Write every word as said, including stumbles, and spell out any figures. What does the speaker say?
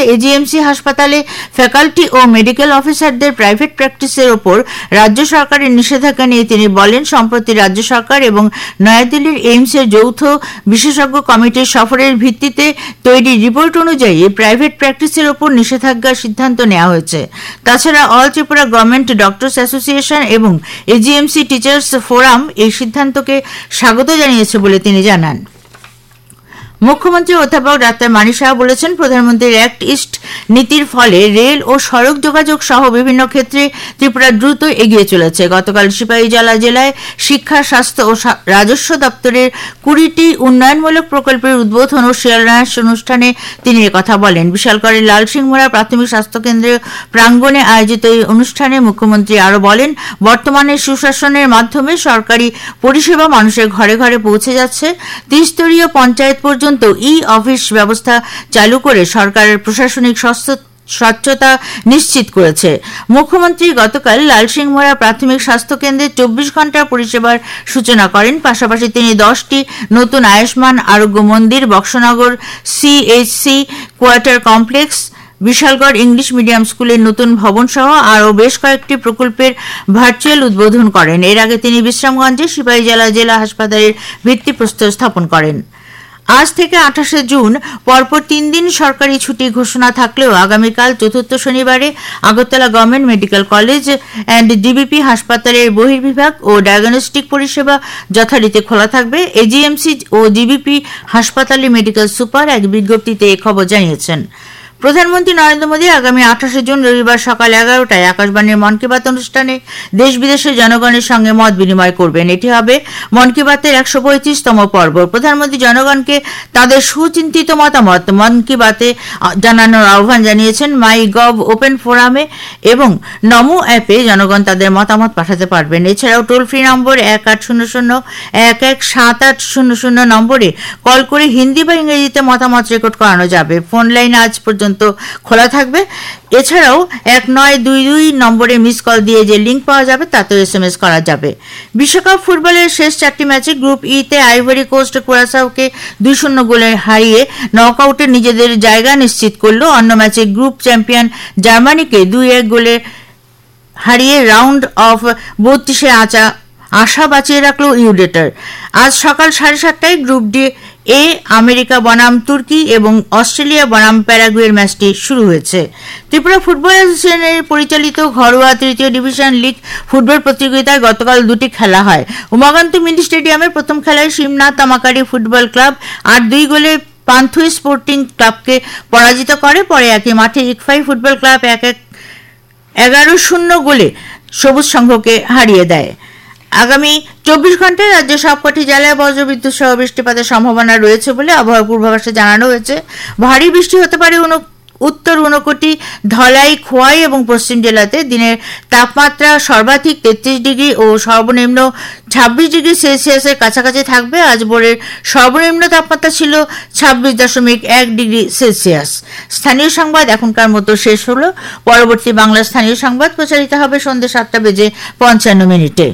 AGMC হাসপাতালে faculty ও medical অফিসারদের private প্র্যাকটিসের ওপর রাজ্য সরকারের নিষেধাজ্ঞা নিয়ে তিনি বলেন, সম্প্রতি রাজ্য সরকার এবং নয়াদিল্লির এইমসের যৌথ বিশেষজ্ঞ কমিটির সফরের ভিত্তিতে তৈরি রিপোর্ট অনুযায়ী প্রাইভেট প্র্যাকটিসের ওপর নিষেধাজ্ঞার সিদ্ধান্ত নেওয়া হয়েছে। তাছাড়া all Tripura government doctors association এবং এজিএমসি টিচার্স ফোরাম এই সিদ্ধান্তকে স্বাগত জানিয়েছে বলে তিনি জানান। মুখ্যমন্ত্রী অধ্যাপক ডাক্তার মানি সাহা বলেছেন, প্রধানমন্ত্রীর অ্যাক্ট ইস্ট নীতির ফলে রেল ও সড়ক যোগাযোগ সহ বিভিন্ন ক্ষেত্রে ত্রিপুরা দ্রুত এগিয়ে চলেছে। গতকাল সিপাহীজলা জেলায় শিক্ষা, স্বাস্থ্য ও রাজস্ব দপ্তরের কুড়িটি উন্নয়নমূলক প্রকল্পের উদ্বোধন ও শিলান্যাস অনুষ্ঠানে তিনি একথা বলেন। বিশালগড়ের লালসিংমুড়া প্রাথমিক স্বাস্থ্যকেন্দ্রের প্রাঙ্গণে আয়োজিত এই অনুষ্ঠানে মুখ্যমন্ত্রী আরও বলেন, বর্তমানে সুশাসনের মাধ্যমে সরকারি পরিষেবা মানুষের ঘরে ঘরে পৌঁছে যাচ্ছে। ত্রিস্তরীয় পঞ্চায়েত পর্যন্ত ই অফিস ব্যবস্থা চালু করে সরকারের প্রশাসনিক স্বচ্ছতা নিশ্চিত করেছে। মুখ্যমন্ত্রী গতকাল লালসিংমুড়া প্রাথমিক স্বাস্থ্য কেন্দ্রে চব্বিশ ঘন্টার পরিষেবার সূচনা করেন। পাশাপাশি তিনি দশটি নতুন আয়ুষ্মান আরোগ্য মন্দির, Boxanagar CHC quarter complex, Bishalgarh English medium স্কুলের নতুন ভবন সহ আরও বেশ কয়েকটি প্রকল্পের ভার্চুয়াল উদ্বোধন করেন। এর আগে তিনি বিশ্রামগঞ্জে সিপাহীজলা জেলা হাসপাতালের ভিত্তিপ্রস্তর স্থাপন করেন। আজ থেকে আঠাশে জুন পরপর তিন দিন সরকারি ছুটি ঘোষণা থাকলেও আগামীকাল চতুর্থ শনিবারে Agartala government medical college and DBP হাসপাতালের বহির্বিভাগ ও ডায়াগনস্টিক পরিষেবা যথারীতি খোলা থাকবে। এজিএমসি ও ডিবিপি হাসপাতালে মেডিকেল সুপার এক বিজ্ঞপ্তিতে এ খবর জানিয়েছেন। প্রধানমন্ত্রী নরেন্দ্র মোদী আগামী আঠাশে জুন রবিবার সকাল এগারোটায় আকাশবাণীর মন কি বাত অনুষ্ঠানে দেশ বিদেশের জনগণের সঙ্গে মত বিনিময় করবেন। এটি হবে মন কি বাতের একশো পঁয়ত্রিশতম পর্ব। প্রধানমন্ত্রী জনগণকে তাদের সুচিন্তিত মতামত মন কি বাতে জানানোর আহ্বান জানিয়েছেন। মাই গভ ওপেন ফোরামে এবং নমো অ্যাপে জনগণ তাদের মতামত পাঠাতে পারবেন। এছাড়াও টোল ফ্রি নম্বর এক আট শূন্য শূন্য এক এক সাত আট শূন্য শূন্য নম্বরে কল করে হিন্দি বা ইংরেজিতে মতামত রেকর্ড করানো যাবে। ফোন লাইন আজ পর্যন্ত খোলা থাকবে। এছাড়াও এক নয় দুই দুই নম্বরে মিস কল দিয়ে যে লিঙ্ক পাওয়া যাবে তাতেও এস এম এস করা যাবে। বিশ্বকাপ ফুটবলের শেষ চারটি ম্যাচে গ্রুপ ইতে আইভরি কোস্ট কুরাসাওকে দুই শূন্য গোলে হারিয়ে নকআউটে নিজেদের জায়গা নিশ্চিত করল। অন্য ম্যাচে গ্রুপ চ্যাম্পিয়ন জার্মানিকে দুই এক গোলে হারিয়ে রাউন্ড অফ বত্রিশে আঁচা আশা বাঁচিয়ে রাখল ইউডেটার। আজ সকাল সাড়ে সাতটায় গ্রুপ ডি এ আমেরিকা বনাম তুর্কি এবং অস্ট্রেলিয়া বনাম প্যারাগুয়ের ম্যাচটি শুরু হয়েছে। ত্রিপুরা ফুটবল অ্যাসোসিয়েশনের পরিচালিত ঘরোয়া তৃতীয় ডিভিশন লিগ ফুটবল প্রতিযোগিতায় গতকাল দুটি খেলা হয়। উমাকান্ত মিনি স্টেডিয়ামের প্রথম খেলায় শিমনা তামাকারি ফুটবল ক্লাব আট দুই গোলে পান্থুই স্পোর্টিং ক্লাবকে পরাজিত করে। পরে একই মাঠে ইকফাই ফুটবল ক্লাব এক এক এগারো শূন্য গোলে সবুজ সংঘকে হারিয়ে দেয়। আগামী চব্বিশ ঘন্টায় রাজ্যের সবকটি জেলায় বজ্রবিদ্যুৎ সহ বৃষ্টিপাতের সম্ভাবনা রয়েছে বলে আবহাওয়া পূর্বাভাসে জানানো হয়েছে। ভারী বৃষ্টি হতে পারে উত্তর ঊনকোটি, ধলাই, খোয়াই এবং পশ্চিম জেলাতে। দিনের তাপমাত্রা সর্বাধিক তেত্রিশ ডিগ্রি ও সর্বনিম্ন ছাব্বিশ ডিগ্রি সেলসিয়াসের কাছাকাছি থাকবে। আজ ভোরের সর্বনিম্ন তাপমাত্রা ছিল ছাব্বিশ দশমিক এক ডিগ্রি সেলসিয়াস। স্থানীয় সংবাদ এখনকার মতো শেষ হলো। পরবর্তী বাংলা স্থানীয় সংবাদ প্রচারিত হবে সন্ধ্যে সাতটা বেজে পঞ্চান্ন মিনিটে।